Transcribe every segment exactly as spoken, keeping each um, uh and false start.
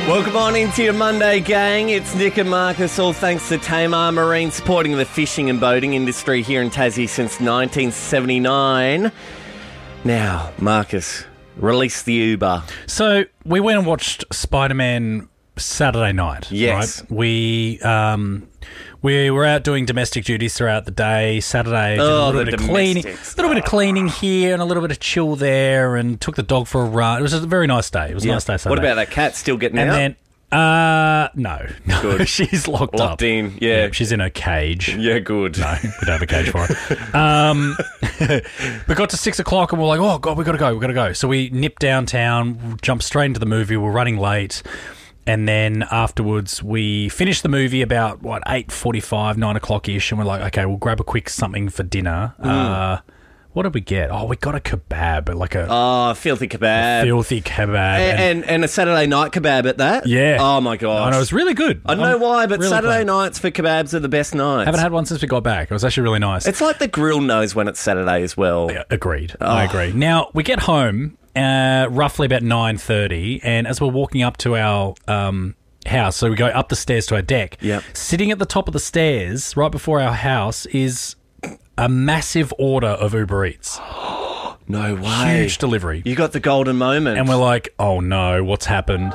Welcome on into your Monday, gang. It's Nick and Marcus, all thanks to Tamar Marine, supporting the fishing and boating industry here in Tassie since nineteen seventy-nine. Now, Marcus, release the Uber. So we went and watched Spider-Man Saturday night. Yes. Right? We um, we were out doing domestic duties throughout the day. Saturday, did Oh, a little the bit of cleaning, a domestics. little bit of cleaning here and a little bit of chill there, and took the dog for a run. It was a very nice day. It was a Yeah. nice day Saturday. What about that cat still getting And out? then, uh, no, no, Good. she's locked, Locked up. in, yeah. she's in her cage. Yeah, good. No, we don't have a cage for her. Um, we got to six o'clock and we're like, oh, God, we got to go, we got to go. So we nipped downtown, jumped straight into the movie. We're running late. And then afterwards, we finished the movie about, what, eight forty-five, nine o'clock-ish. And we're like, okay, we'll grab a quick something for dinner. Mm. Uh, what did we get? Oh, we got a kebab, like a Oh, filthy kebab. filthy kebab. and, and, and a Saturday night kebab at that? yeah. Oh, my gosh. And it was really good. I don't know I'm why, but really Saturday glad. nights for kebabs are the best nights. Haven't had one since we got back. It was actually really nice. It's like the grill knows when it's Saturday as well. Yeah, agreed. I agree. Now, we get home uh, roughly about nine thirty, and as we're walking up to our um, house, so we go up the stairs to our deck, Yep. sitting at the top of the stairs, right before our house, is a massive order of Uber Eats. No way. Huge delivery. You got the golden moment. And we're like, oh no, what's happened?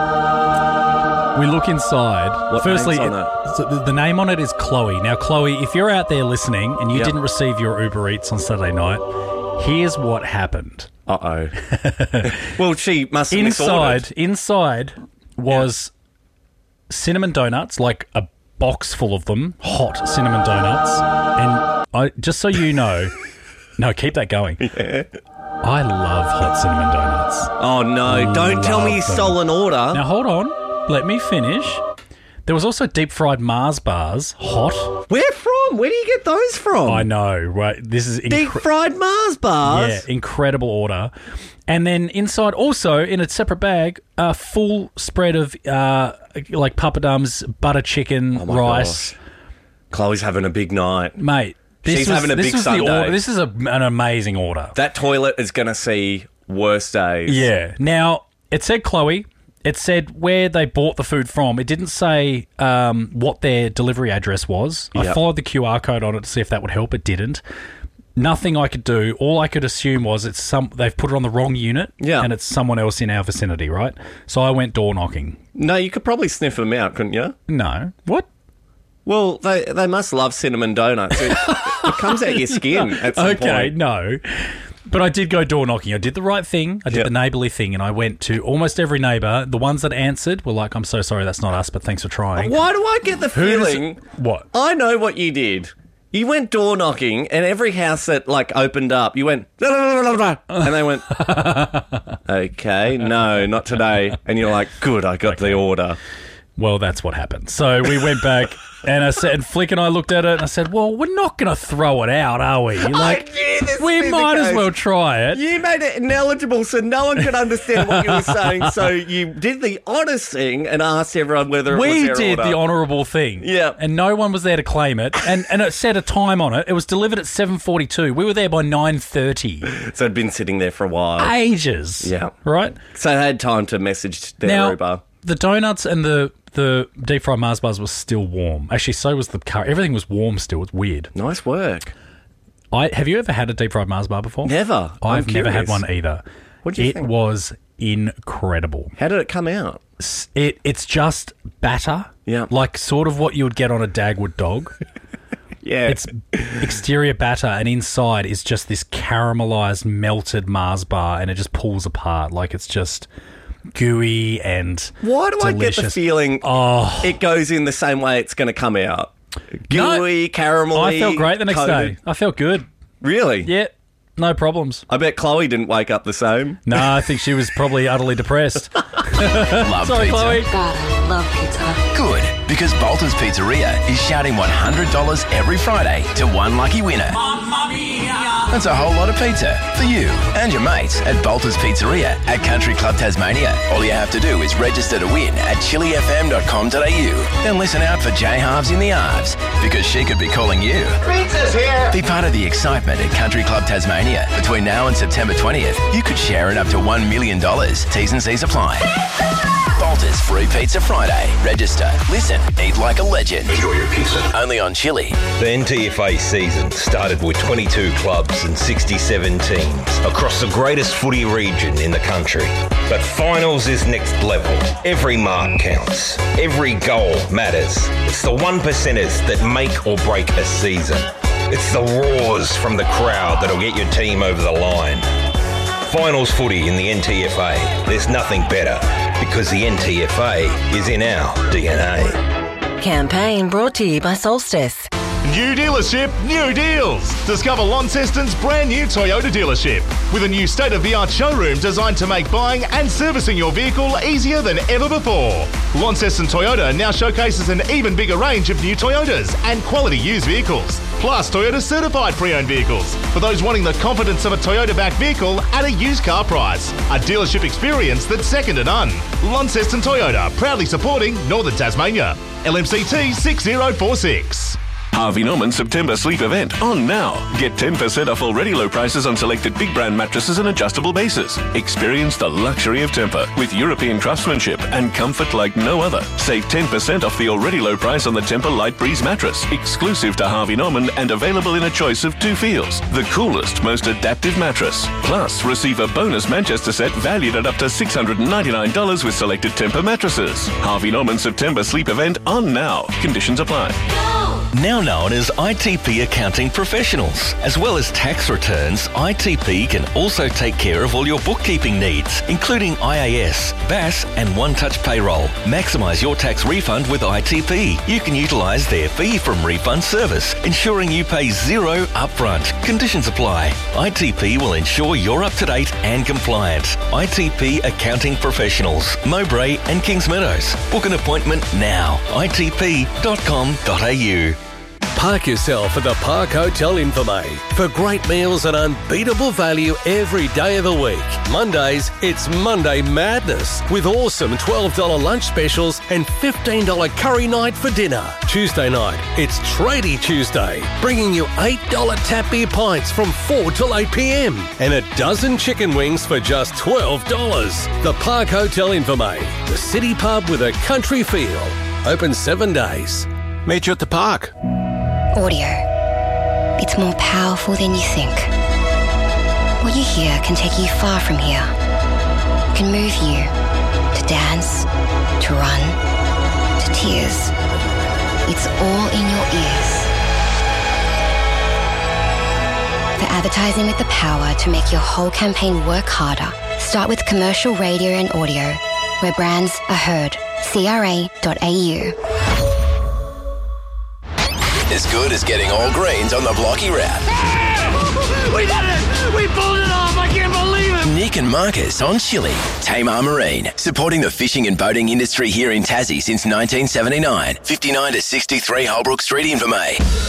We look inside. What Firstly, name's on so the, the name on it is Chloe. Now, Chloe, if you're out there listening and you Yep. didn't receive your Uber Eats on Saturday night, here's what happened. Uh-oh. Well, she must have Inside, misordered. inside was cinnamon donuts, like a box full of them, hot cinnamon donuts. And I, just so you know, no, keep that going. Yeah. I love hot cinnamon donuts. Oh, no. Don't tell me you Love them. stole an order. Now, hold on. Let me finish. There was also deep fried Mars bars, hot. Where from? Where do you get those from? I know, right? This is Deep incredible. fried Mars bars? Yeah, incredible order. And then inside, also in a separate bag, a full spread of uh, like papadums, butter chicken, Oh my rice. gosh. Chloe's having a big night. Mate, this She's was, having a this big was the Sunday. order. This is a, an amazing order. That toilet is going to see worse days. Yeah. Now, it said Chloe. It said where they bought the food from. It didn't say um, what their delivery address was. I Yep. followed the Q R code on it to see if that would help. It didn't. Nothing I could do. All I could assume was it's some they've put it on the wrong unit, Yeah. and it's someone else in our vicinity, right? So I went door knocking. No, you could probably sniff them out, couldn't you? No, what? Well, they they must love cinnamon donuts. It, it comes out your skin at some Okay, point. no. But I did go door knocking. I did the right thing. I did Yep. the neighbourly thing, and I went to almost every neighbour. The ones that answered were like, "I'm so sorry, that's not us, but thanks for trying." Why do I get the Who does- feeling... What? I know what you did. You went door knocking, and every house that like opened up, you went, and they went, okay, no, not today. And you're like, good, I got the order. Well, that's what happened. So we went back, and I said, and Flick and I looked at it, and I said, "Well, we're not going to throw it out, are we? Like, knew this would we be the might as case. well try it." You made it ineligible so no one could understand what you were saying. So you did the honest thing and asked everyone whether it was We their did order. the honourable thing. Yeah. And no one was there to claim it. And and it said a time on it. It was delivered at seven forty-two. We were there by nine thirty. So it'd been sitting there for a while. Ages. Yeah. Right? So they had time to message their Now, Uber. the donuts and the, the deep fried Mars bars were still warm. Actually, so was the curry. Everything was warm still. It's weird. Nice work. I Have you ever had a deep fried Mars bar before? Never. I've I'm never had curious. one either. What do you it think? was incredible. How did it come out? S- It It's just batter. Yeah. Like sort of what you would get on a Dagwood dog. Yeah. It's exterior batter, and inside is just this caramelized, melted Mars bar, and it just pulls apart. Like it's just gooey and Why do I get the delicious. feeling Oh. it goes in the same way it's going to come out? Gooey, caramelly. I felt great the next coated. day. I felt good. Really? Yeah, no problems. I bet Chloe didn't wake up the same. No, I think she was probably utterly depressed. Love Sorry, pizza. Chloe. God, I love pizza. Good, because Bolton's Pizzeria is shouting one hundred dollars every Friday to one lucky winner. That's a whole lot of pizza for you and your mates at Bolton's Pizzeria at Country Club Tasmania. All you have to do is register to win at chili f m dot com dot a u. Then listen out for Jay Halves in the Arves, because she could be calling you. Pizza's here! Be part of the excitement at Country Club Tasmania. Between now and September twentieth, you could share in up to one million dollars. T's and C's apply. Bolters for Free Pizza Friday. Register, listen, eat like a legend. Enjoy your pizza. Only on Chili. The N T F A season started with twenty-two clubs and sixty-seven teams across the greatest footy region in the country. But finals is next level. Every mark counts. Every goal matters. It's the one percenters that make or break a season. It's the roars from the crowd that'll get your team over the line. Finals footy in the N T F A. There's nothing better because the N T F A is in our D N A. Campaign brought to you by Solstice. New dealership, new deals. Discover Launceston's brand new Toyota dealership with a new state-of-the-art showroom designed to make buying and servicing your vehicle easier than ever before. Launceston Toyota now showcases an even bigger range of new Toyotas and quality used vehicles, plus Toyota certified pre-owned vehicles for those wanting the confidence of a Toyota-backed vehicle at a used car price. A dealership experience that's second to none. Launceston Toyota, proudly supporting Northern Tasmania. L M C T six zero four six. Harvey Norman September Sleep Event on now. Get ten percent off already low prices on selected big brand mattresses and adjustable bases. Experience the luxury of Tempur with European craftsmanship and comfort like no other. Save ten percent off the already low price on the Tempur Light Breeze mattress, exclusive to Harvey Norman and available in a choice of two feels. The coolest, most adaptive mattress. Plus, receive a bonus Manchester set valued at up to six hundred ninety-nine dollars with selected Tempur mattresses. Harvey Norman September Sleep Event on now. Conditions apply. Now known as I T P Accounting Professionals. As well as tax returns, I T P can also take care of all your bookkeeping needs, including I A S, B A S and One Touch Payroll. Maximise your tax refund with I T P. You can utilise their fee from refund service, ensuring you pay zero upfront. Conditions apply. I T P will ensure you're up to date and compliant. I T P Accounting Professionals, Mowbray and Kings Meadows. Book an appointment now. I T P dot com dot a u. Park yourself at the Park Hotel Infirmay for great meals and unbeatable value every day of the week. Mondays, it's Monday Madness with awesome twelve dollars lunch specials and fifteen dollars curry night for dinner. Tuesday night, it's Tradie Tuesday, bringing you eight dollars tap beer pints from four till eight p m and a dozen chicken wings for just twelve dollars. The Park Hotel Infirmay, the city pub with a country feel. Open seven days. Meet you at the park. Audio. It's more powerful than you think. What you hear can take you far from here. It can move you to dance, to run, to tears. It's all in your ears. For advertising with the power to make your whole campaign work harder, start with commercial radio and audio, where brands are heard. C R A dot A U. As good as getting all greens on the Blocky Route. Yeah! We did it! We pulled it off! I can't believe it! Nick and Marcus on Chili. Tamar Marine, supporting the fishing and boating industry here in Tassie since nineteen seventy-nine. fifty-nine to sixty-three Holbrook Street, Invermay.